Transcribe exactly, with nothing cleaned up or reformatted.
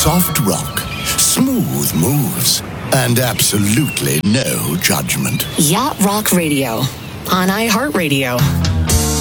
Soft rock, smooth moves, and absolutely no judgment. Yacht Rock Radio on iHeartRadio.